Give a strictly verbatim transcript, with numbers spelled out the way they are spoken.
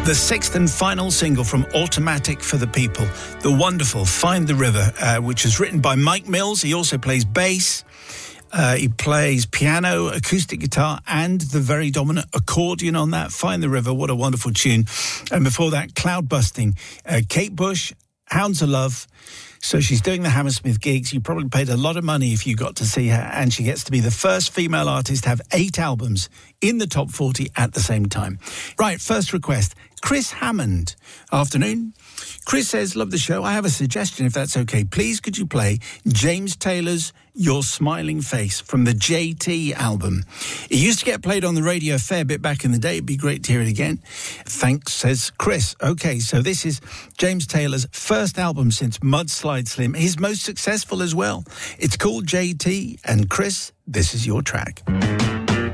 The sixth and final single from Automatic for the People, the wonderful Find the River, uh, which was written by Mike Mills. He also plays bass. Uh, he plays piano, acoustic guitar, and the very dominant accordion on that. Find the River, what a wonderful tune. And before that, Cloud Busting, uh, Kate Bush, Hounds of Love. So she's doing the Hammersmith gigs. You probably paid a lot of money if you got to see her, and she gets to be the first female artist to have eight albums in the top forty at the same time. Right, first request, Chris Hammond. Afternoon. Chris says, love the show. I have a suggestion, if that's okay. Please, could you play James Taylor's Your Smiling Face from the J T album? It used to get played on the radio a fair bit back in the day. It'd be great to hear it again. Thanks, says Chris. Okay, so this is James Taylor's first album since Mudslide Slim, his most successful as well. It's called J T, and Chris, this is your track.